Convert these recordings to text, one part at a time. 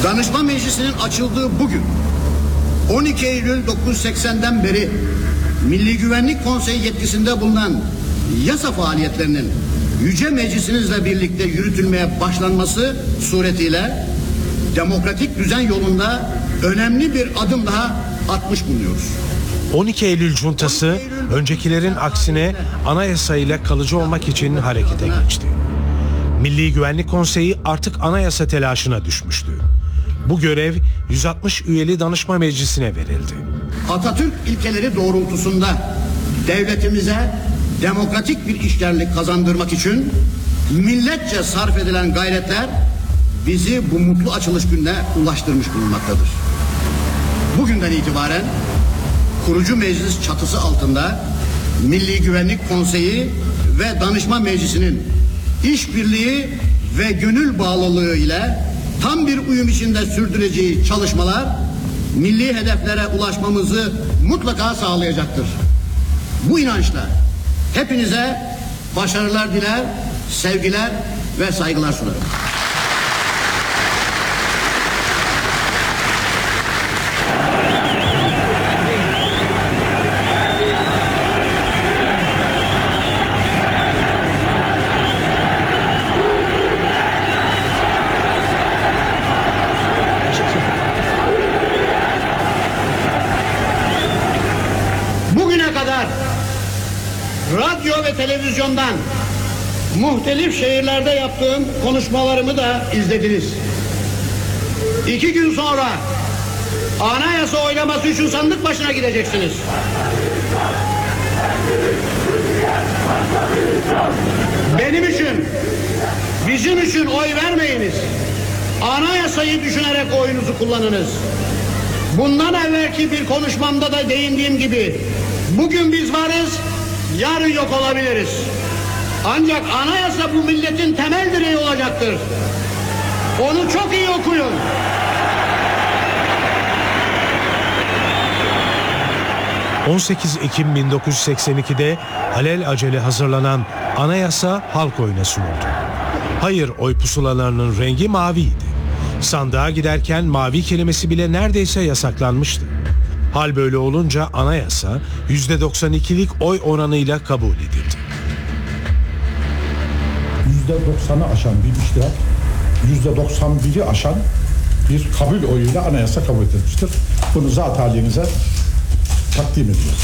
Danışma Meclisi'nin açıldığı bugün 12 Eylül 1980'den beri Milli Güvenlik Konseyi yetkisinde bulunan yasa faaliyetlerinin Yüce Meclisinizle birlikte yürütülmeye başlanması suretiyle demokratik düzen yolunda önemli bir adım daha atmış bulunuyoruz. 12 Eylül Cuntası öncekilerin aksine anayasayla kalıcı olmak için harekete geçti. Milli Güvenlik Konseyi artık anayasa telaşına düşmüştü. Bu görev 160 üyeli danışma meclisine verildi. Atatürk ilkeleri doğrultusunda devletimize demokratik bir işlerlik kazandırmak için milletçe sarf edilen gayretler bizi bu mutlu açılış gününe ulaştırmış bulunmaktadır. Bugünden itibaren kurucu meclis çatısı altında Milli Güvenlik Konseyi ve Danışma Meclisi'nin işbirliği ve gönül bağlılığı ile tam bir uyum içinde sürdüreceği çalışmalar milli hedeflere ulaşmamızı mutlaka sağlayacaktır. Bu inançla hepinize başarılar diler, sevgiler ve saygılar sunarım. Bugüne kadar radyo ve televizyondan muhtelif şehirlerde yaptığım konuşmalarımı da izlediniz. 2 gün sonra anayasa oylaması için sandık başına gideceksiniz. Benim için, bizim için oy vermeyiniz. Anayasayı düşünerek oyunuzu kullanınız. Bundan evvelki bir konuşmamda da değindiğim gibi bugün biz varız, yarın yok olabiliriz. Ancak anayasa bu milletin temel direği olacaktır. Onu çok iyi okuyun. ...18 Ekim 1982'de alelacele hazırlanan anayasa halk oyuna sunuldu. Hayır oy pusulalarının rengi maviydi. Sandığa giderken mavi kelimesi bile neredeyse yasaklanmıştı. Hal böyle olunca anayasa %92'lik oy oranıyla kabul edildi. %90'ı aşan bir iştirak, %91'i aşan bir kabul oyuyla anayasa kabul edilmiştir. Bunu zat halinize takdim ediyoruz.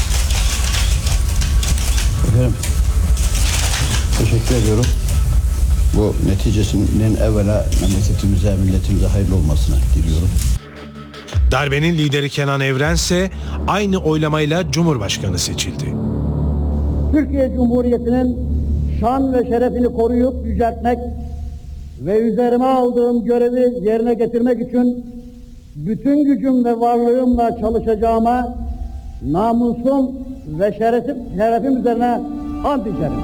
Efendim, teşekkür ediyorum. Bu neticesinin evvela memleketimize, milletimize hayırlı olmasını diliyorum. Darbenin lideri Kenan Evren ise aynı oylamayla Cumhurbaşkanı seçildi. Türkiye Cumhuriyeti'nin şan ve şerefini koruyup yüceltmek ve üzerime aldığım görevi yerine getirmek için bütün gücüm ve varlığımla çalışacağıma namusum ve şerefim üzerine ant içerim.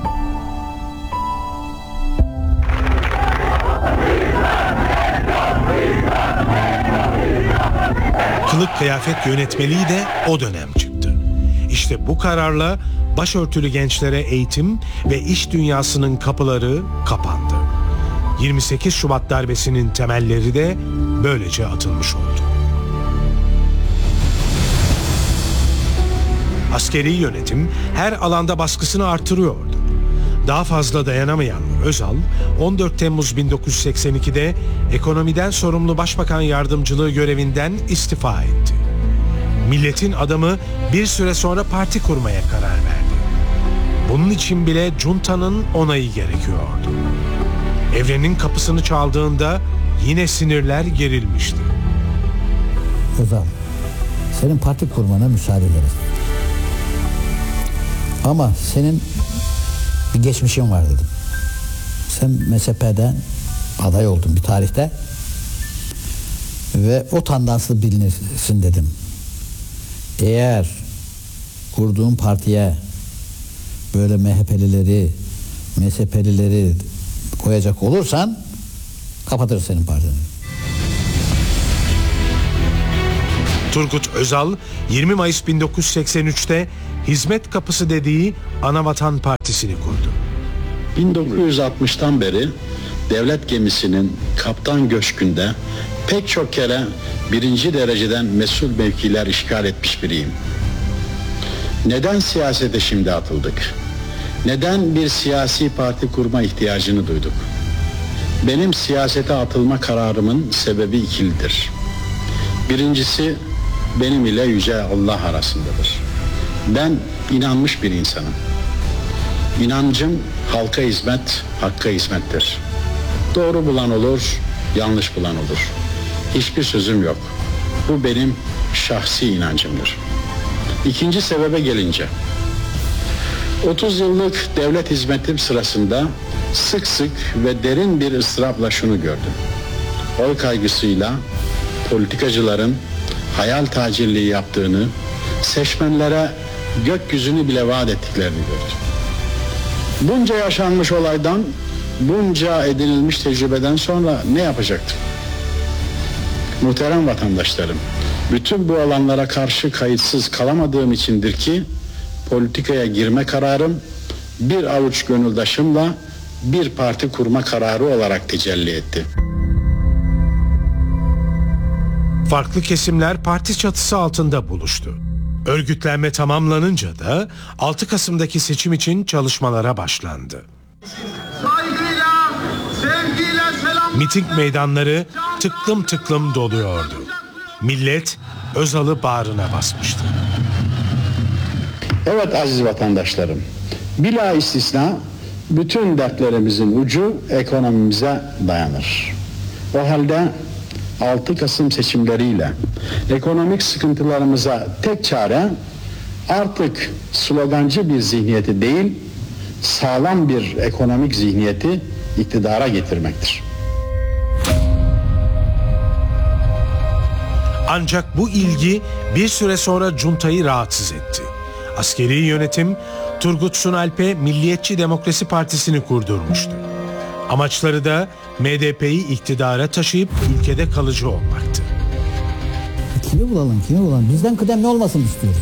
Kılık kıyafet yönetmeliği de o dönem çıktı. İşte bu kararla başörtülü gençlere eğitim ve iş dünyasının kapıları kapandı. 28 Şubat darbesinin temelleri de böylece atılmış oldu. Askeri yönetim her alanda baskısını artırıyordu. Daha fazla dayanamayan Özal, 14 Temmuz 1982'de ekonomiden sorumlu başbakan yardımcılığı görevinden istifa etti. Milletin adamı bir süre sonra parti kurmaya karar verdi. Bunun için bile Cunta'nın onayı gerekiyordu. Evren'in kapısını çaldığında yine sinirler gerilmişti. Özal, senin parti kurmana müsaade ederiz. Ama senin bir geçmişin var dedim. Sen MSP'den aday oldun bir tarihte ve o tandanslı bilinirsin dedim. Eğer kurduğun partiye böyle MHP'lileri, MSP'lileri koyacak olursan kapatırız senin partini. Turgut Özal 20 Mayıs 1983'te Hizmet Kapısı dediği Anavatan Partisi'ni kurdu. 1960'tan beri devlet gemisinin kaptan köşkünde pek çok kere birinci dereceden mesul mevkiler işgal etmiş biriyim. Neden siyasete şimdi atıldık? Neden bir siyasi parti kurma ihtiyacını duyduk? Benim siyasete atılma kararımın sebebi ikilidir. Birincisi benim ile Yüce Allah arasındadır. Ben inanmış bir insanım. İnancım halka hizmet, hakka hizmettir. Doğru bulan olur, yanlış bulan olur. Hiçbir sözüm yok. Bu benim şahsi inancımdır. İkinci sebebe gelince, 30 yıllık devlet hizmetim sırasında sık sık ve derin bir ıstırapla şunu gördüm. Oy kaygısıyla politikacıların hayal tacirliği yaptığını, seçmenlere gökyüzünü bile vaat ettiklerini gördüm. Bunca yaşanmış olaydan, bunca edinilmiş tecrübeden sonra ne yapacaktım? Muhterem vatandaşlarım, bütün bu alanlara karşı kayıtsız kalamadığım içindir ki politikaya girme kararım bir avuç gönüldaşımla bir parti kurma kararı olarak tecelli etti. Farklı kesimler parti çatısı altında buluştu. Örgütlenme tamamlanınca da 6 Kasım'daki seçim için çalışmalara başlandı. Saygıyla, sevgiyle selam. Miting meydanları tıklım tıklım doluyordu. Millet Özal'ı bağrına basmıştı. Evet aziz vatandaşlarım, bila istisna bütün dertlerimizin ucu ekonomimize dayanır. O halde 6 Kasım seçimleriyle ekonomik sıkıntılarımıza tek çare artık slogancı bir zihniyeti değil, sağlam bir ekonomik zihniyeti iktidara getirmektir. Ancak bu ilgi bir süre sonra cuntayı rahatsız etti. Askeri yönetim Turgut Sunalp'e Milliyetçi Demokrasi Partisi'ni kurdurmuştu. Amaçları da MDP'yi iktidara taşıyıp ülkede kalıcı olmaktı. Kimi bulalım? Bizden kıdemli olmasını istiyoruz.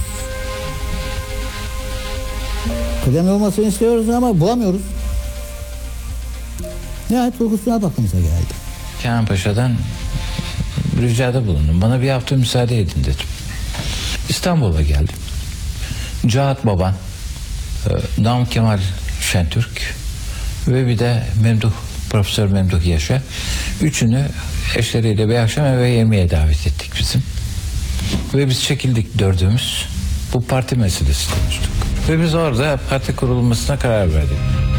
Kıdemli olmasını istiyoruz ama bulamıyoruz. Nihayet Turgut Sunalp aklımıza geldi. Kenan Paşa'dan ricada bulundum. Bana bir hafta müsaade edin dedim. İstanbul'a geldim. Cahat Baban, Namık Kemal Şentürk ve bir de Profesör Memduh Yaşar. Üçünü eşleriyle bir akşam eve yemeğe davet ettik bizim. Ve biz çekildik dördümüz. Bu parti meselesi konuştuk. Ve biz orada parti kurulmasına karar verdik.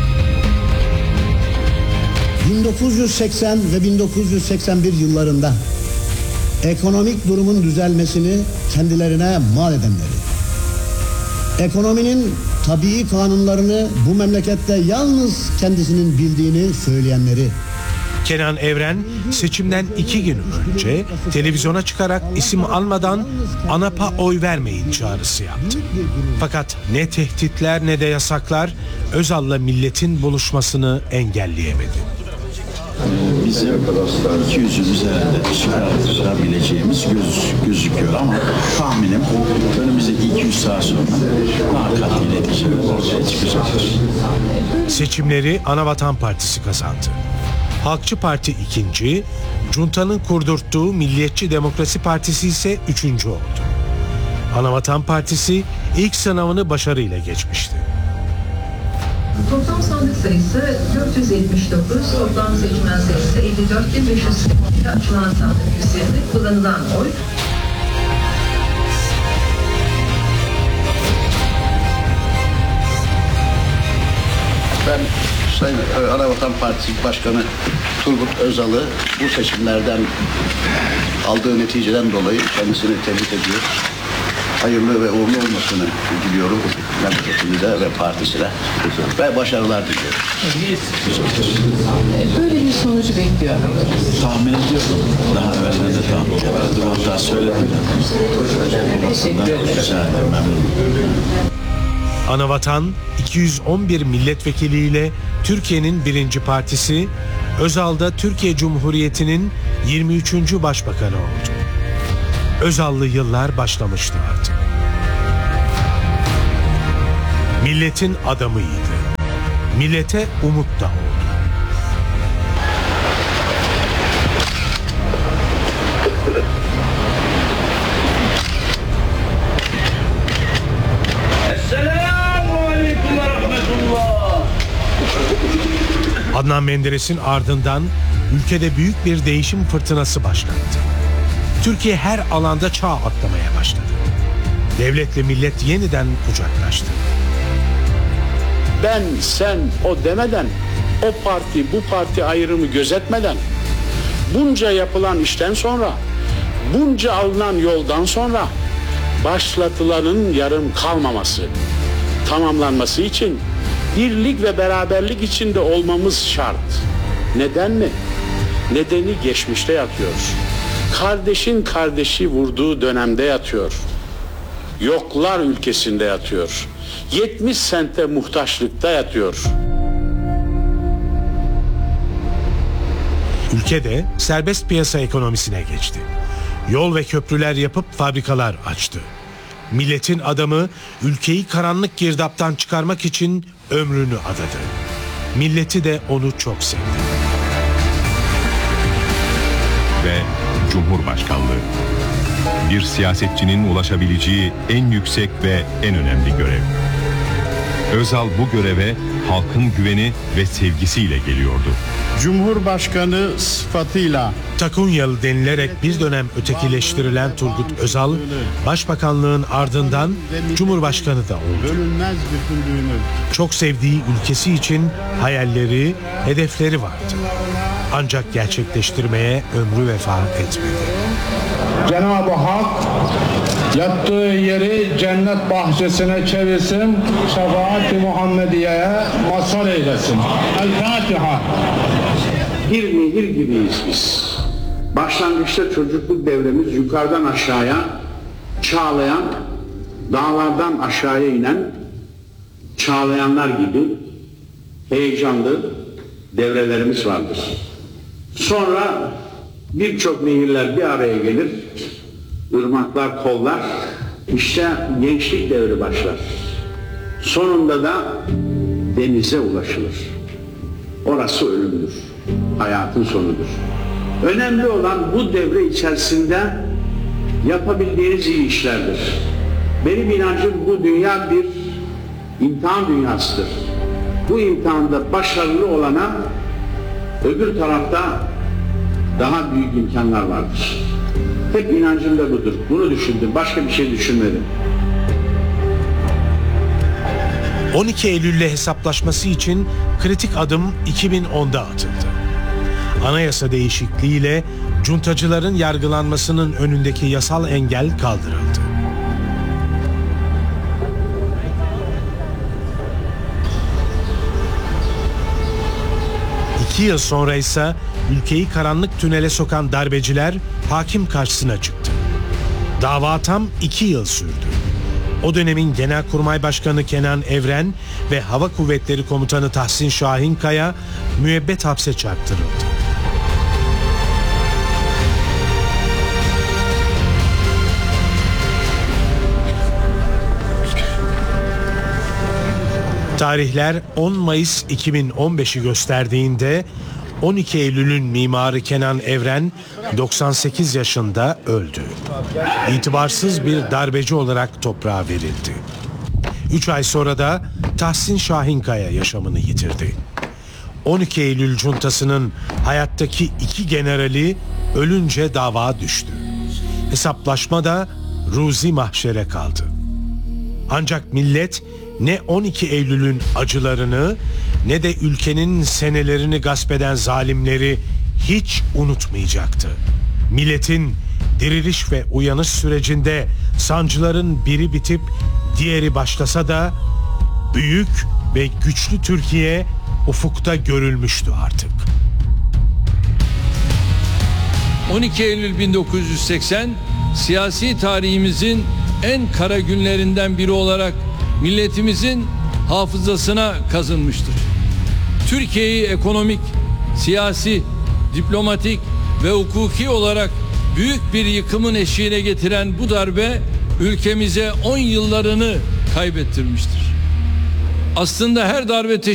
1980 ve 1981 yıllarında ekonomik durumun düzelmesini kendilerine mal edenleri, ekonominin tabii kanunlarını bu memlekette yalnız kendisinin bildiğini söyleyenleri, Kenan Evren seçimden 2 gün önce televizyona çıkarak isim almadan ANAP'a oy vermeyin çağrısı yaptı. Fakat ne tehditler ne de yasaklar Özal'la milletin buluşmasını engelleyemedi. Bizim 200'ün üzerinde çıkarabileceğimiz gözüküyor ama tahminim önümüzdeki 200 saat sonra daha katli neticeler ortaya çıkacaktır. Seçimleri Anavatan Partisi kazandı. Halkçı Parti 2. Cunta'nın kurdurttuğu Milliyetçi Demokrasi Partisi ise 3. oldu. Anavatan Partisi ilk sınavını başarıyla geçmişti. Toplam sandık sayısı 479, toplam seçmen sayısı 54.500. Açılan sandık üzerinde kullanılan oy. Ben Sayın Anavatan Partisi Başkanı Turgut Özal'ı bu seçimlerden aldığı neticeden dolayı kendisini tebrik ediyor. Hayırlı ve uğurlu olmasını diliyorum memleketimize ve partisine ve başarılar diliyorum. Böyle bir sonucu bekliyorum. Tahmin ediyorum. Daha evvel de tahmin ediyorum. Hatta söyledim. Teşekkür ederim. Anavatan 211 milletvekiliyle Türkiye'nin 1. partisi, Özal da Türkiye Cumhuriyeti'nin 23. başbakanı oldu. Özallı yıllar başlamıştı artık. Milletin adamıydı. Millete umut da oldu. Adnan Menderes'in ardından ülkede büyük bir değişim fırtınası başlattı. Türkiye her alanda çağ atlamaya başladı. Devletle millet yeniden kucaklaştı. Ben, sen, o demeden, o parti, bu parti ayrımı gözetmeden, bunca yapılan işten sonra, bunca alınan yoldan sonra başlatılanın yarım kalmaması, tamamlanması için birlik ve beraberlik içinde olmamız şart. Neden mi? Nedeni geçmişte yatıyor. Kardeşin kardeşi vurduğu dönemde yatıyor. Yoklar ülkesinde yatıyor. 70 sente muhtaçlıkta yatıyor. Ülkede serbest piyasa ekonomisine geçti. Yol ve köprüler yapıp fabrikalar açtı. Milletin adamı ülkeyi karanlık girdaptan çıkarmak için ömrünü adadı. Milleti de onu çok sevdi. Ve Cumhurbaşkanlığı. Bir siyasetçinin ulaşabileceği en yüksek ve en önemli görev. Özal bu göreve halkın güveni ve sevgisiyle geliyordu. Cumhurbaşkanı sıfatıyla Takunyalı denilerek bir dönem ötekileştirilen Turgut Özal, Başbakanlığın ardından Cumhurbaşkanı da oldu. bölünmez bütünlüğünü, Çok sevdiği ülkesi için hayalleri, hedefleri vardı. Ancak gerçekleştirmeye ömrü vefa etmedi. Cenab-ı Hak yattığı yeri cennet bahçesine çevirsin, şefaat-i Muhammediye'ye mazhar eylesin. El Fatiha. bir nehir gibiyiz biz. Başlangıçta çocukluk devremiz yukarıdan aşağıya çağlayan, dağlardan aşağıya inen çağlayanlar gibi heyecanlı devrelerimiz vardır. Sonra birçok nehirler bir araya gelir, ırmaklar kollar, işte gençlik devri başlar. Sonunda da denize ulaşılır. Orası ölümdür, hayatın sonudur. Önemli olan bu devre içerisinde yapabildiğiniz iyi işlerdir. Benim inancım bu dünya bir imtihan dünyasıdır. Bu imtihanda başarılı olana öbür tarafta daha büyük imkanlar vardır. Tek inancım da budur. Bunu düşündüm. Başka bir şey düşünmedim. 12 Eylül'le hesaplaşması için kritik adım 2010'da atıldı. Anayasa değişikliğiyle cuntacıların yargılanmasının önündeki yasal engel kaldırıldı. İki yıl sonra ise ülkeyi karanlık tünele sokan darbeciler hakim karşısına çıktı. Dava tam 2 yıl sürdü. O dönemin Genelkurmay Başkanı Kenan Evren ve Hava Kuvvetleri Komutanı Tahsin Şahinkaya müebbet hapse çarptırıldı. Tarihler 10 Mayıs 2015'i gösterdiğinde 12 Eylül'ün mimarı Kenan Evren 98 yaşında öldü. İtibarsız bir darbeci olarak toprağa verildi. 3 ay sonra da Tahsin Şahinkaya yaşamını yitirdi. 12 Eylül cuntasının hayattaki 2 generali ölünce dava düştü. Hesaplaşma da ruzi mahşere kaldı. Ancak millet ne 12 Eylül'ün acılarını ne de ülkenin senelerini gasp eden zalimleri hiç unutmayacaktı. Milletin diriliş ve uyanış sürecinde sancıların biri bitip diğeri başlasa da büyük ve güçlü Türkiye ufukta görülmüştü artık. 12 Eylül 1980 siyasi tarihimizin en kara günlerinden biri olarak milletimizin hafızasına kazınmıştır. Türkiye'yi ekonomik, siyasi, diplomatik ve hukuki olarak büyük bir yıkımın eşiğine getiren bu darbe ülkemize 10 yıllarını kaybettirmiştir. Aslında her darbe